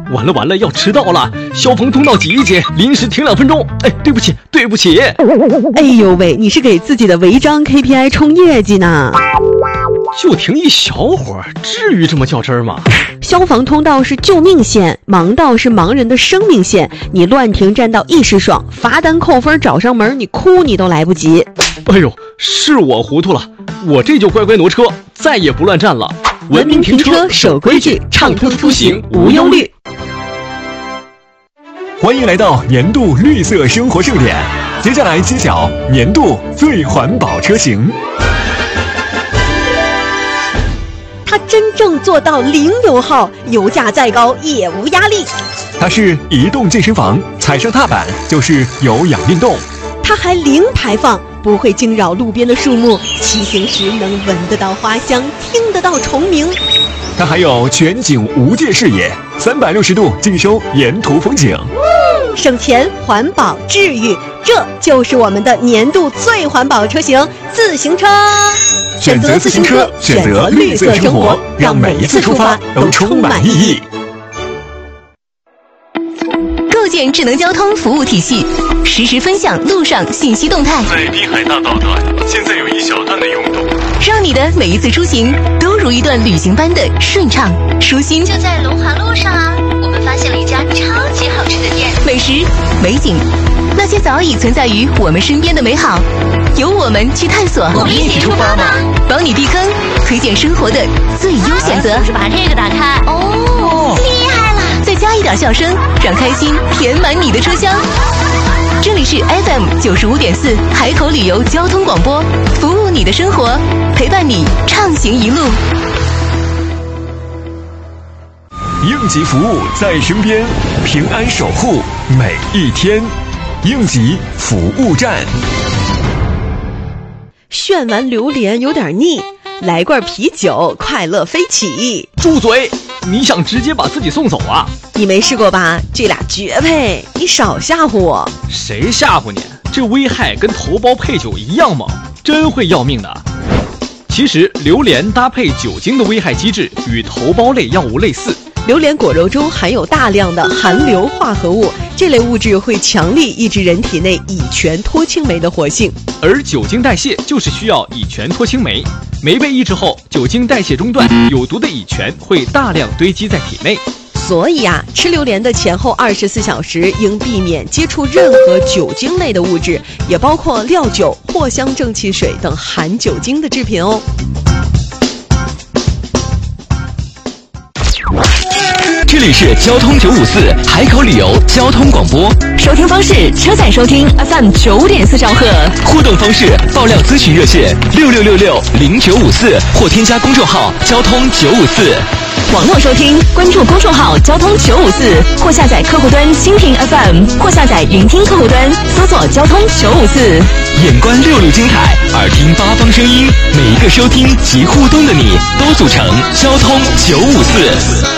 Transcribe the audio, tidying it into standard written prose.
完了，要迟到了！消防通道挤一挤，临时停2分钟。哎，对不起。 哎呦喂，你是给自己的违章 KPI 冲业绩呢？ 就停一小会儿，至于这么较真吗？ 消防通道是救命线，盲道是盲人的生命线。你乱停占道一时爽，罚单扣分找上门，你哭你都来不及。 哎呦，是我糊涂了，我这就乖乖挪车，再也不乱站了。 文明停车，守规矩，畅通出行无忧虑。 欢迎来到年度绿色生活盛典，接下来揭晓年度最环保车型。 它真正做到零油耗，油价再高也无压力。 它是移动健身房，踩上踏板就是有氧运动。 它还零排放，不会惊扰路边的树木，骑行时能闻得到花香，听得到虫鸣。 它还有全景无界视野，360度尽收沿途风景。 省钱、环保、治愈，这就是我们的年度最环保车型——自行车。 选择自行车，选择绿色生活，让每一次出发都充满意义。 构建智能交通服务体系，实时分享路上信息动态。 在滨海大道段，现在有一小段的拥堵， 让你的每一次出行都如一段旅行般的顺畅舒心。 就在龙华路上啊，我们发现了一家超级好吃的店， 美食、美景，那些早已存在于我们身边的美好，由我们去探索。 我们一起出发吧！ 帮你避坑，推荐生活的最优选择。 就是把这个打开哦，厉害了！ 再加一点笑声，让开心填满你的车厢。这里是 FM 95.4海口旅游交通广播，服务你的生活，陪伴你畅行一路。 应急服务在身边，平安守护每一天。应急服务站。 炫完榴莲有点腻，来罐啤酒，快乐飞起。 住嘴！你想直接把自己送走啊？ 你没试过吧？这俩绝配，你少吓唬我。 谁吓唬你？这危害跟头孢配酒一样猛，真会要命的。其实榴莲搭配酒精的危害机制与头孢类药物类似。 榴莲果肉中含有大量的含硫化合物，这类物质会强力抑制人体内乙醛脱氢酶的活性， 而酒精代谢就是需要乙醛脱氢酶，酶被抑制后，酒精代谢中断，有毒的乙醛会大量堆积在体内。 所以啊，吃榴莲的前后24小时应避免接触任何酒精类的物质，也包括料酒、藿香正气水等含酒精的制品哦。 这里是交通954海口旅游交通广播， 收听方式：车载收听 FM 9.4兆赫， 互动方式：爆料咨询热线66660954或添加公众号交通954。 网络收听，关注公众号交通954，或下载客户端蜻蜓 FM， 或下载云听客户端，搜索交通954。 眼观6路精彩，耳听8方声音，每一个收听及互动的你，都组成交通954。